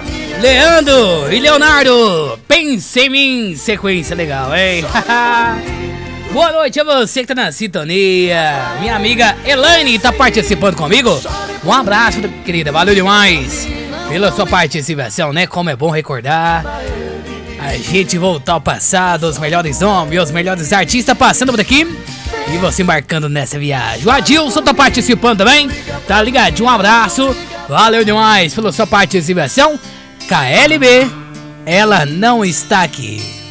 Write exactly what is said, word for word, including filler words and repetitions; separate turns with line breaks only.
Leandro e Leonardo, pense em mim, sequência legal, hein? Boa noite a você que tá na sintonia. Minha amiga Elaine tá participando comigo. Um abraço, querida, valeu demais pela sua participação, né? Como é bom recordar. A gente voltar ao passado, os melhores homens, os melhores artistas passando por aqui. E você embarcando nessa viagem. O Adilson tá participando também. Tá ligadinho, um abraço. Valeu demais pela sua participação. K L B, ela não está aqui.